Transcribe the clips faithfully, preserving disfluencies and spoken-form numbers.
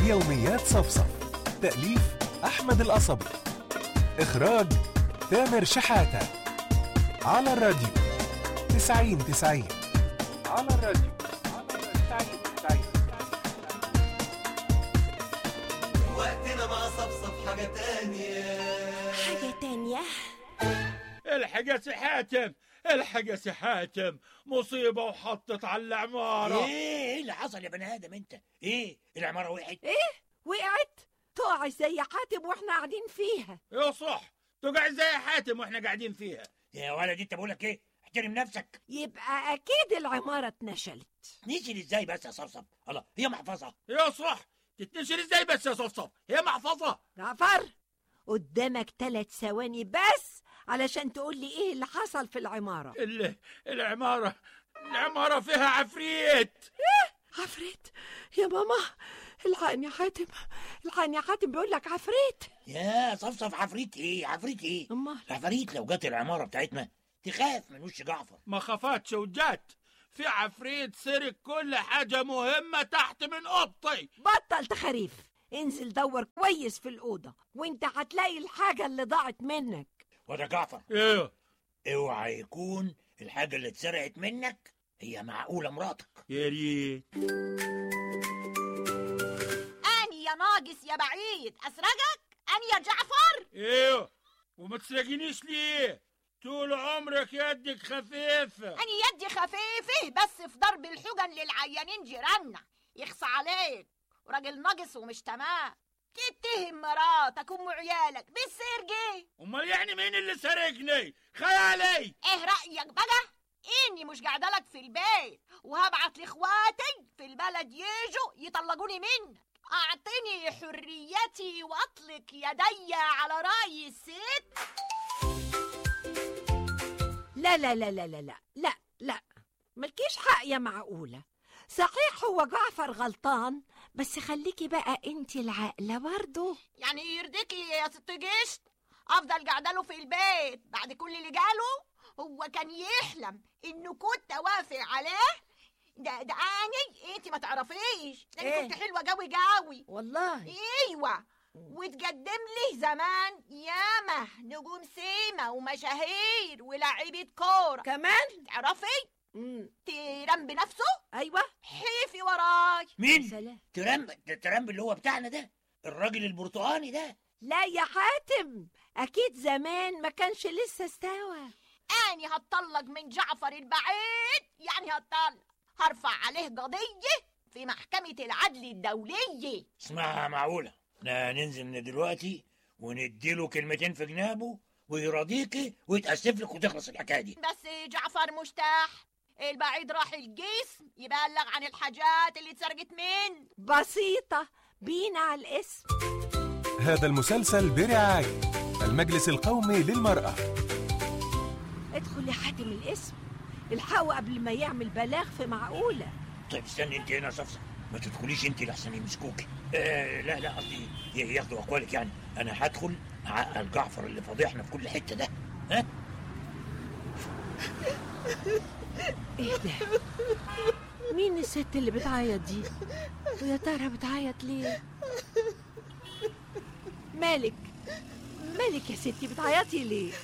يوميات صفصف. تأليف أحمد القصبي. إخراج تامر شحاتة. على الراديو تسعين تسعين. على الراديو تسعين تسعين. وقتنا مع صفصف حاجة تانية. حاجة تانية. الحق يا سي حاتم، الحق يا سي حاتم، مصيبة وحطت على العمارة. ايه اللي حصل يا بني ادم انت؟ ايه العمارة وقعت؟ ايه وقعت؟ تقع زي حاتم واحنا قاعدين فيها. يا صح، تقع زي حاتم واحنا قاعدين فيها. يا ولد انت بقولك ايه؟ احترم نفسك. يبقى اكيد العمارة اتنشلت. نزل ازاي بس يا صفصف؟ الله، هي محفظة. يا صح، تتنشل ازاي بس يا صفصف؟ هي محفظة. جعفر قدامك ثلاث ثواني بس علشان تقول لي ايه اللي حصل في العمارة. ال... العمارة العمارة فيها عفريت. ايه عفريت؟ يا ماما الحقني يا حاتم، الحقني يا حاتم، بيقول لك عفريت. يا صفصف عفريت ايه؟ عفريت ايه؟ امال العفاريت لو جت العمارة بتاعتنا تخاف من وش جعفر. ما خافاتش وجات، في عفريت سرق كل حاجة مهمة تحت من اوضتي. بطل تخاريف، انزل دور كويس في الأوضة وانت هتلاقي الحاجة اللي ضاعت منك. وده جعفر، ايه؟ اوعى يكون الحاجة اللي اتسرقت منك هي معقولة مراتك. يا ريت. أني يا ناقص يا بعيد أسرقك؟ أني يا جعفر؟ ايه؟ وما تسرقنيش ليه؟ طول عمرك يدك خفيفة. أني يدي خفيفة بس في ضرب الحجن للعيانين جيراننا. يخصى عليك وراجل ناقص ومش تمام، تتهم مراتك وام عيالك بالسرقة. امال يعني مين اللي سرقني؟ خيالي. ايه رأيك بقى؟ اني مش قاعدة لك في البيت وهبعت لاخواتي في البلد يجوا يطلقوني منك. اعطيني حريتي واطلق يدي على رأي الست. لا لا لا لا لا لا لا لا ملكيش حق يا معقولة. صحيح هو جعفر غلطان، بس خليكي بقى انت العاقلة برضه. يعني يرضيكي يا ست جشت افضل قاعدة له في البيت بعد كل اللي جاله؟ هو كان يحلم انه كنت اوافق عليه؟ ده ده اني انت ما تعرفيش ده إيه؟ كنت حلوة قوي قوي والله. ايوه، وتقدم لي زمان ياما نجوم سيما ومشاهير ولاعيبة كورة كمان. تعرفي امم تيرم بنفسه. ايوه حيفي وراي. مين؟ سلام. ترامب؟ ده ترامب اللي هو بتاعنا ده، الراجل البرتقاني ده. لا يا حاتم، اكيد زمان ما كانش لسه استوى. اني هتطلق من جعفر البعيد، يعني هتطلق، هرفع عليه قضية في محكمة العدل الدولية. اسمعها معقولة، احنا ننزل من دلوقتي ونديله كلمتين في جنابه ويراضيكي ويتأسف لك وتخلص الحكاية دي. بس جعفر مشتاح، البعيد راح الجسم يبلغ عن الحاجات اللي اتسرقت منه. بسيطة، بينا على الاسم. هذا المسلسل برعاية المجلس القومي للمرأة. ادخل يا حاتم الاسم، الحقه قبل ما يعمل بلاغ في معقولة. طيب استني انت هنا صفصف، ما تدخليش انت لحسن يمسكوكي. آه لا لا قصدي ياخدوا اقوالك يعني. انا هدخل اعقل جعفر اللي فضيحنا في كل حته ده. ها؟ ايه ده؟ مين الست اللي بتعيط دي؟ ويا ترى بتعيط ليه؟ مالك مالك يا ستي، بتعيطي ليه؟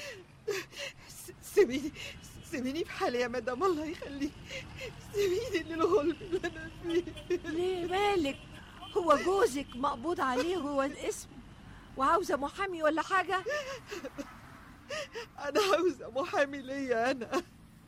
سيبيني سيبيني في حالي يا مدام، الله يخليك، سيبيني للغلب اللي انا فيه. ليه مالك؟ هو جوزك مقبوض عليه هو الاسم وعاوزة محامي ولا حاجة؟ انا عاوزة محامي ليا انا.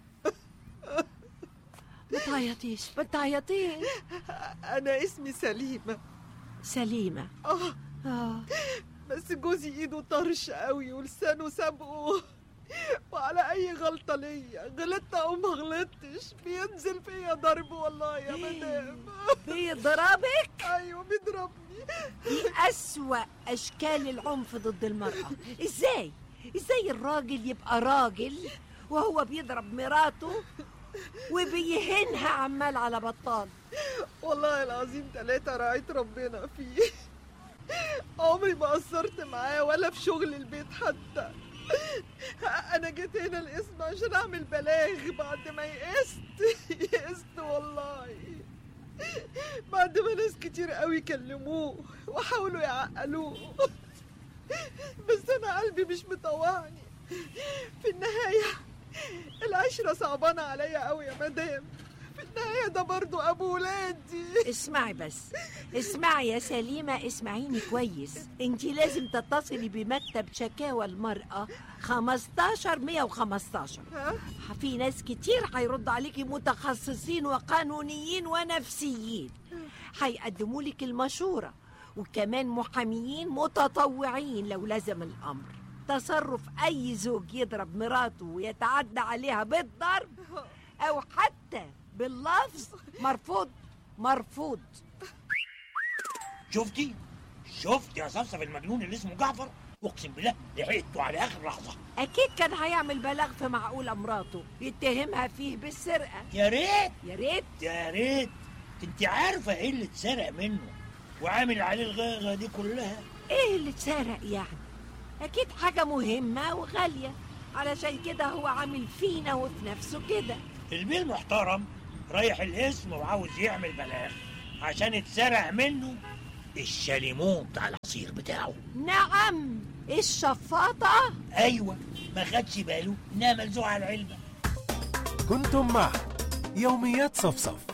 ما تعيطيش ما تعيطيش. انا اسمي سليمة. سليمة. اه اه بس جوزي ايده طرش قوي ولسانه سابقه، وعلى اي غلطة ليا غلطت او ما غلطتش بينزل فيا ضرب والله يا مدام. بيضربك؟ ايوه بيضربني. دي أسوأ أشكال العنف ضد المرأة. إزاي؟ إزاي الراجل يبقى راجل وهو بيضرب مراته وبيهنها عمال على بطال؟ والله العظيم ثلاثة رعيت ربنا فيه، عمري ما قصرت معاه ولا في شغل البيت حتى. انا جيت هنا القسم عشان اعمل بلاغ بعد ما يئست. يئست والله. بعد ما ناس كتير قوي كلموه وحاولوا يعقلوه، بس انا قلبي مش مطوعني. في النهاية العشرة صعبانة عليا قوي يا مدام. في النهاية ده برضو ابو ولادي. اسمعي بس، اسمعي يا سليمة، اسمعيني كويس. انتي لازم تتصلي بمكتب شكاوى المرأة خمستاشر مية وخمستاشر. في ناس كتير هيرد عليكي، متخصصين وقانونيين ونفسيين، هيقدموا لك المشورة، وكمان محاميين متطوعين لو لزم الأمر. تصرف أي زوج يضرب مراته ويتعدى عليها بالضرب أو حتى باللفظ مرفوض مرفوض. شفتي شفتي يا صفصف المجنون اللي اسمه جعفر؟ اقسم بالله لحقته على اخر لحظه. اكيد كان هيعمل بلاغ في معقوله مراته يتهمها فيه بالسرقه. يا ريت يا ريت يا ريت. انت عارفه ايه اللي اتسرق منه وعامل عليه الغاغه دي كلها؟ ايه اللي اتسرق يعني؟ اكيد حاجه مهمه وغاليه، علشان كده هو عامل فينا وفي نفسه كده. البيه المحترم رايح الاسم وعاوز يعمل بلاغ عشان اتسرق منه الشاليمون بتاع العصير بتاعه. نعم، الشفاطة. ايوه، ما خدش باله انها ملزوقه على العلبه. كنتم مع يوميات صفصف